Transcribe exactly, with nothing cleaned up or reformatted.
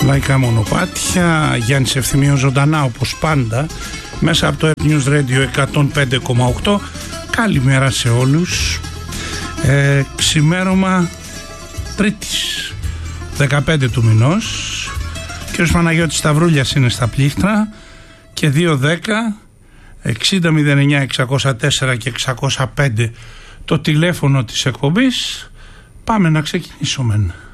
Λαϊκά μονοπάτια, Γιάννης Ευθυμίου ζωντανά όπως πάντα μέσα από το App News Radio εκατόν πέντε κόμμα οκτώ. Καλημέρα σε όλους. ε, Ξημέρωμα Τρίτης δεκαπέντε του μηνός. Κύριος Παναγιώτης Σταυρούλιας είναι στα πλήκτρα. Και δύο δέκα εξήντα μηδέν εννιά εξακόσια τέσσερα και εξακόσια πέντε το τηλέφωνο της εκπομπής. Πάμε να ξεκινήσουμε.